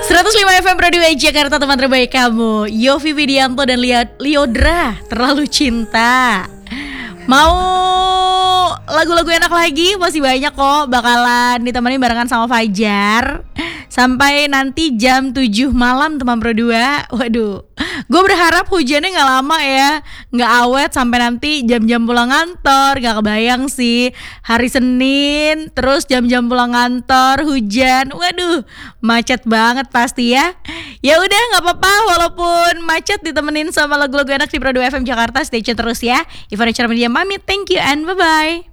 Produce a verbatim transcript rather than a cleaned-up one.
seratus lima F M Radio Jakarta, teman terbaik kamu. Yofi Widianto dan Lia- Liodra, Terlalu Cinta. Mau lagu-lagu enak lagi? Masih banyak kok, bakalan ditemani barengan sama Fajar sampai nanti jam tujuh malam teman Pro dua. Waduh, gue berharap hujannya gak lama ya, gak awet sampai nanti jam-jam pulang kantor. Gak kebayang sih, hari Senin terus jam-jam pulang kantor hujan. Waduh, macet banget pasti ya. Ya udah, gak apa-apa, walaupun macet ditemenin sama lagu-lagu enak di Pro dua F M Jakarta. Stay tune terus ya. Ivana Cara Media pamit, thank you and bye-bye.